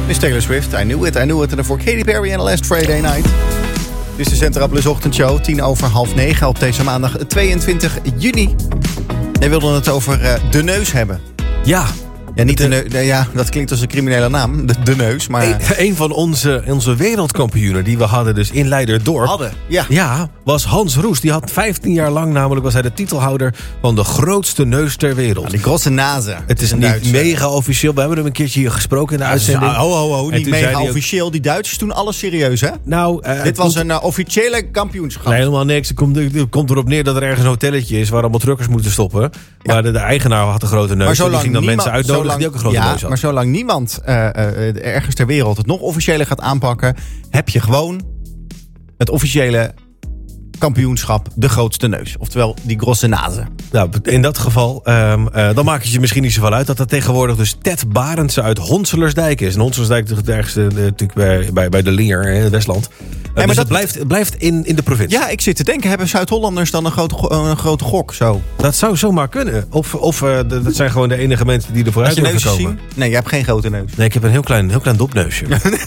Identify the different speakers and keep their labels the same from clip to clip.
Speaker 1: Miss Taylor Swift, I knew it. En daarvoor Katy Perry en Last Friday Night. Dit is de Centra Plus ochtendshow, 9:10 op deze maandag 22 juni. Wij wilden het over de neus hebben.
Speaker 2: Ja.
Speaker 1: Ja, niet dat klinkt als een criminele naam, de neus. Maar
Speaker 2: Een van onze wereldkampioenen die we hadden dus in Leiderdorp. Ja, was Hans Roest. Die had 15 jaar lang namelijk was hij de titelhouder van de grootste neus ter wereld.
Speaker 1: Ja, die grote nase.
Speaker 2: Het is niet mega officieel. We hebben hem een keertje hier gesproken in de uitzending.
Speaker 1: Niet mega officieel. Die Duitsers doen alles serieus, hè?
Speaker 2: Nou,
Speaker 1: dit was een officiële kampioenschap.
Speaker 2: Nee, helemaal niks. Het komt erop neer dat er ergens een hotelletje is waar allemaal truckers moeten stoppen. Ja. Maar de eigenaar had een grote neus. Maar die ging dan mensen uitnodigen die ook een grote neus hadden.
Speaker 1: Maar zolang niemand ergens ter wereld het nog officiëler gaat aanpakken, heb je gewoon het officiële kampioenschap de grootste neus. Oftewel die grosse nase.
Speaker 2: Nou, in dat geval, dan maakt het je misschien niet zoveel uit dat dat tegenwoordig dus Ted Barendse uit Honselersdijk is. En Honselersdijk is het ergste natuurlijk bij de Lier in het Westland. Dus dat blijft in de provincie.
Speaker 1: Ja, ik zit te denken, hebben Zuid-Hollanders dan een grote gok zo?
Speaker 2: Dat zou zomaar kunnen. Of dat zijn gewoon de enige mensen die er vooruit durven komen.
Speaker 1: Nee, je hebt geen grote neus.
Speaker 2: Nee, ik heb een heel klein dopneusje.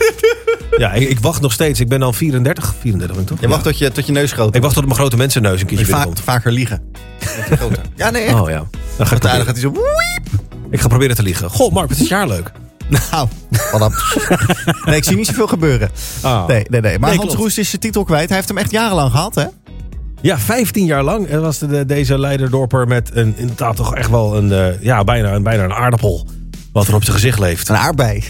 Speaker 2: Ja, ik wacht nog steeds. Ik ben al 34 ben ik toch?
Speaker 1: Je wacht tot je neus groot wordt.
Speaker 2: Ik wacht tot mijn grote mensenneus een keertje binnenkomt.
Speaker 1: Vaker liegen. Ja, nee.
Speaker 2: Oh ja. Dan gaat hij zo. Ik ga proberen te liegen. Goh, Mark, wat is het jaar leuk.
Speaker 1: Nou, wat dan? Nee, ik zie niet zoveel gebeuren.
Speaker 2: Oh.
Speaker 1: Nee. Maar Hans Roest is zijn titel kwijt. Hij heeft hem echt jarenlang gehad, hè?
Speaker 2: Ja, 15 jaar lang was deze Leiderdorper met inderdaad toch echt wel bijna een aardappel. Wat er op zijn gezicht leeft.
Speaker 1: Een aardbei.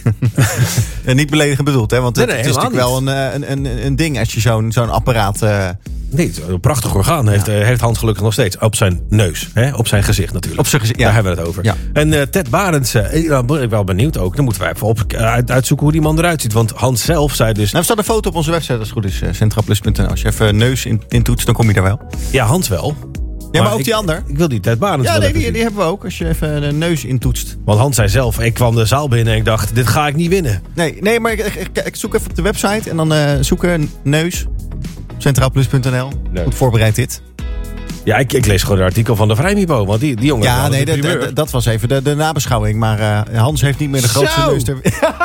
Speaker 1: Niet beledigend bedoeld, hè? Want het is natuurlijk wel een ding als je zo'n apparaat...
Speaker 2: Nee, het is een prachtig orgaan heeft Hans gelukkig nog steeds. Op zijn neus, hè? Op zijn gezicht natuurlijk.
Speaker 1: Op zijn gezicht,
Speaker 2: Daar hebben we het over. Ja. En Ted Barendse, ik ben wel benieuwd ook. Dan moeten wij even uitzoeken hoe die man eruit ziet. Want Hans zelf zei dus...
Speaker 1: Nou, er staat een foto op onze website als het goed is. Centraplus.nl. Als je even neus intoetst, dan kom je daar wel.
Speaker 2: Ja, Hans wel.
Speaker 1: Ja, maar ook die ander.
Speaker 2: Ik wil die Ted Barendse.
Speaker 1: Ja, nee, die hebben we ook. Als je even de neus intoetst.
Speaker 2: Want Hans zei zelf, ik kwam de zaal binnen en ik dacht, dit ga ik niet winnen.
Speaker 1: Nee, maar ik zoek even op de website en dan zoeken neus. Centraalplus.nl. Goed voorbereid dit.
Speaker 2: Ja, ik lees gewoon een artikel van de Vrijmibo. Want die jongen...
Speaker 1: Ja, nee, dat was even de nabeschouwing. Maar Hans heeft niet meer de grootste neus ter...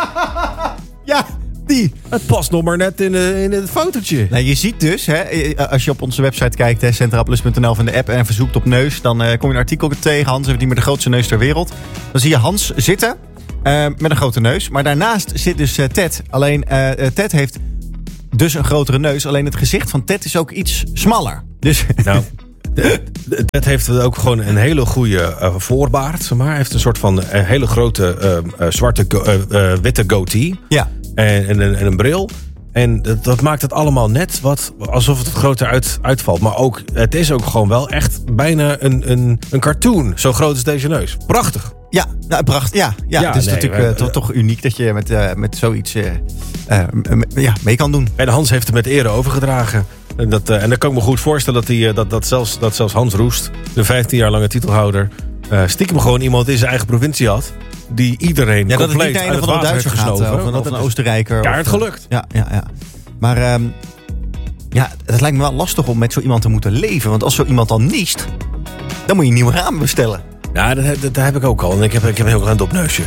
Speaker 1: Ja, die.
Speaker 2: Het past nog maar net in het fotootje.
Speaker 1: Nou, je ziet dus, hè, als je op onze website kijkt, centraalplus.nl van de app en verzoekt op neus, dan kom je een artikel tegen. Hans heeft niet meer de grootste neus ter wereld. Dan zie je Hans zitten met een grote neus. Maar daarnaast zit dus Ted. Alleen Ted heeft dus een grotere neus. Alleen het gezicht van Ted is ook iets smaller. Dus... Nou,
Speaker 2: Ted heeft ook gewoon een hele goede voorbaard. Zeg maar. Hij heeft een soort van hele grote zwarte witte goatee. Ja. En een bril. En dat maakt het allemaal net alsof het groter uitvalt. Maar ook, het is ook gewoon wel echt bijna een cartoon. Zo groot is deze neus. Prachtig.
Speaker 1: Ja, nou, prachtig. Ja, het is natuurlijk toch uniek dat je met zoiets mee kan doen.
Speaker 2: En Hans heeft het met ere overgedragen. En dan kan ik me goed voorstellen dat zelfs Hans Roest, de 15 jaar lange titelhouder, stiekem gewoon iemand in zijn eigen provincie had. Die iedereen compleet uit het water heeft gesnoven.
Speaker 1: Of dat een Oostenrijker.
Speaker 2: Ja, het gelukt.
Speaker 1: Ja. Maar het lijkt me wel lastig om met zo iemand te moeten leven. Want als zo iemand dan niest, dan moet je een nieuwe raam bestellen.
Speaker 2: Ja, dat heb ik ook al. En ik heb een heel klein dopneusje.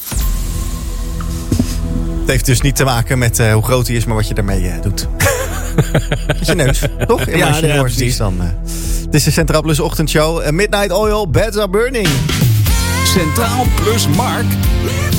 Speaker 1: Het heeft dus niet te maken met hoe groot hij is, maar wat je ermee doet. Met je neus, toch? Ja, als je precies. Dan, dit is de Centraal Plus ochtendshow. Midnight Oil, Beds Are Burning.
Speaker 3: Centraal Plus Mark.